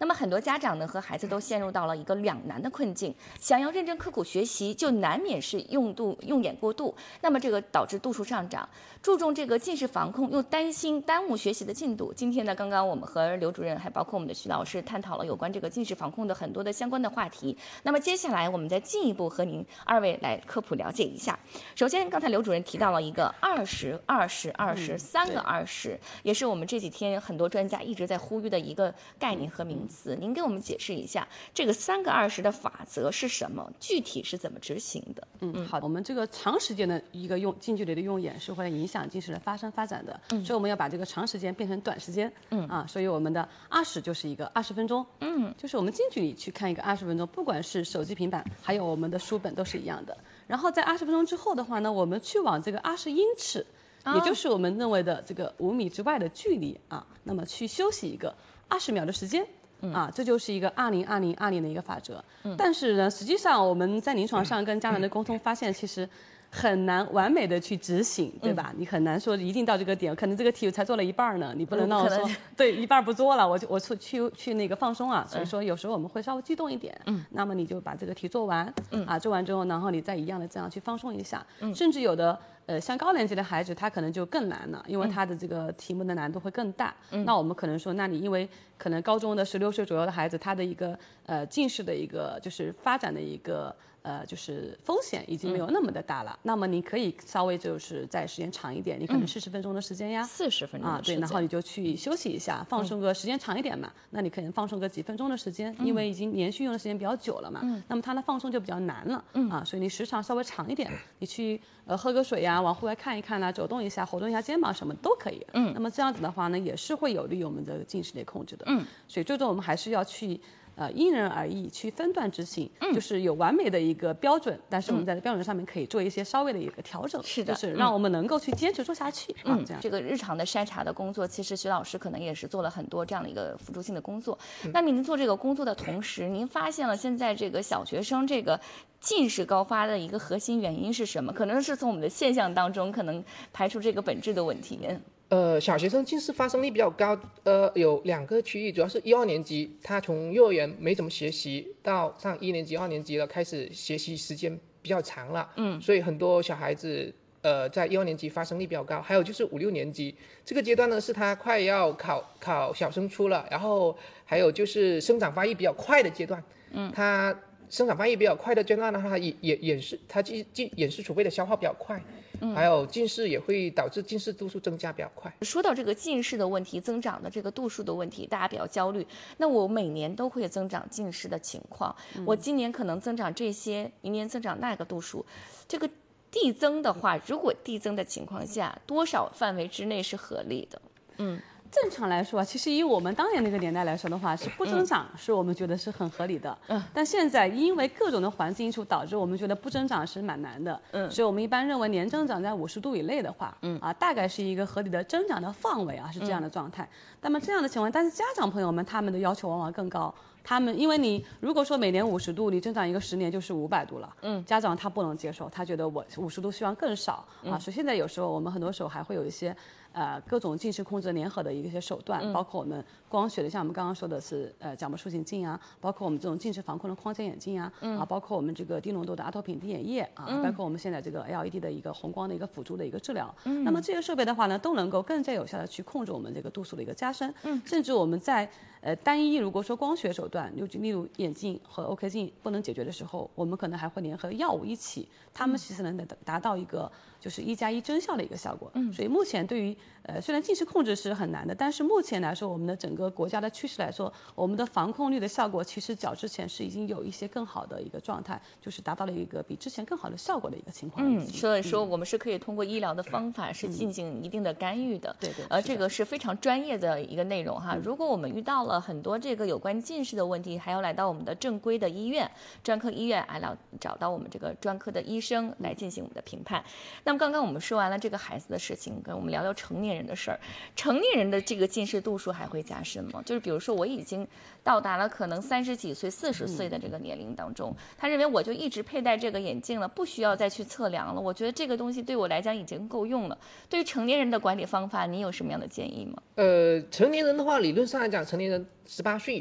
那么很多家长呢和孩子都陷入到了一个两难的困境，想要认真刻苦学习，就难免是用眼过度，那么这个导致度数上涨。注重这个近视防控，又担心耽误学习的进度。今天呢，刚刚我们和刘主任还包括我们的徐老师探讨了有关这个近视防控的很多的相关的话题。那么接下来我们再进一步和您二位来科普了解一下。首先，刚才刘主任提到了一个20、20、20，三个20，也是我们这几天很多专家一直在呼吁的一个概念和名词。您给我们解释一下这个3个20的法则是什么？具体是怎么执行的？ 好，我们这个长时间的一个近距离的用眼是会影响近视的发展的，所以我们要把这个长时间变成短时间，所以我们的20就是一个20分钟，就是我们近距离去看一个20分钟，不管是手机、平板，还有我们的书本都是一样的。然后在20分钟之后的话呢，我们去往这个20英尺，也就是我们认为的这个5米之外的距离那么去休息一个20秒的时间。这就是一个20-20-20的一个法则。但是呢，实际上我们在临床上跟家长的沟通发现，其实很难完美的去执行，对吧？你很难说一定到这个点，可能这个题才做了一半呢，你不能让我说对一半不做了，我去那个放松啊。所以说有时候我们会稍微激动一点，那么你就把这个题做完，做完之后，然后你再一样的这样去放松一下，甚至有的。像高年级的孩子，他可能就更难了，因为他的这个题目的难度会更大。那我们可能说，那你因为可能高中的16岁左右的孩子，他的一个近视的一个就是发展的一个就是风险已经没有那么的大了。那么你可以稍微就是在时间长一点，你可能40分钟的时间呀 ，40分钟对，然后你就去休息一下，放松个时间长一点嘛。那你可能放松个几分钟的时间，因为已经连续用的时间比较久了嘛。那么他的放松就比较难了所以你时长稍微长一点，你去喝个水呀，往户外看一看走动一下，活动一下肩膀什么都可以。那么这样子的话呢，也是会有利于我们的近视的控制的。所以最终我们还是要去因人而异，去分段执行，就是有完美的一个标准，但是我们在标准上面可以做一些稍微的一个调整， 是的， 就是让我们能够去坚持做下去。这样这个日常的筛查的工作，其实徐老师可能也是做了很多这样的一个辅助性的工作。那您做这个工作的同时，您发现了现在这个小学生这个近视高发的一个核心原因是什么？可能是从我们的现象当中，可能排除这个本质的问题。 小学生近视发生率比较高，有2个区域，主要是1、2年级，他从幼儿园没怎么学习，到上1年级、2年级了，开始学习时间比较长了，所以很多小孩子在1、2年级发生率比较高。还有就是5、6年级这个阶段呢，是他快要考小升初了，然后还有就是生长发育比较快的阶段，他生长发育比较快的阶段呢，他眼视储备的消耗比较快，还有近视也会导致近视度数增加比较快。 说到这个近视的问题，增长的这个度数的问题，大家比较焦虑。那我每年都会增长近视的情况，我今年可能增长这些，明年增长那个度数，这个递增的话，如果递增的情况下，多少范围之内是合理的？ 正常来说其实以我们当年那个年代来说的话，是不增长是我们觉得是很合理的。但现在因为各种的环境因素导致我们觉得不增长是蛮难的。所以我们一般认为年增长在50度以内的话，大概是一个合理的增长的范围是这样的状态。那么这样的情况，但是家长朋友们他们的要求往往更高。他们因为你如果说每年50度，你增长一个10年就是500度了，家长他不能接受，他觉得我50度希望更少所以现在有时候我们很多时候还会有一些各种近视控制联合的一些手段，包括我们光学的，像我们刚刚说的是角膜塑形镜包括我们这种近视防控的框架眼镜包括我们这个低浓度的阿托品滴眼液包括我们现在这个 LED 的一个红光的一个辅助的一个治疗。那么这些设备的话呢，都能够更加有效的去控制我们这个度数的一个加深。甚至我们在单一如果说光学手段，例如眼镜和 OK 镜不能解决的时候，我们可能还会联合药物一起，它们其实能达到一个就是1+1增效的一个效果。所以目前对于虽然近视控制是很难的，但是目前来说，我们的整个国家的趋势来说，我们的防控率的效果其实较之前是已经有一些更好的一个状态，就是达到了一个比之前更好的效果的一个情况。 所以说我们是可以通过医疗的方法是进行一定的干预的。 对， 这个是非常专业的一个内容如果我们遇到了很多这个有关近视的问题，还要来到我们的正规的医院、专科医院，来找到我们这个专科的医生来进行我们的评判。那么刚刚我们说完了这个孩子的事情，跟我们聊聊成年人的事儿。成年人的这个近视度数还会加深吗？就是比如说我已经到达了可能30几岁、40岁的这个年龄当中，他认为我就一直佩戴这个眼镜了，不需要再去测量了。我觉得这个东西对我来讲已经够用了。对于成年人的管理方法，你有什么样的建议吗？ 成年人的话，理论上来讲，成年人18岁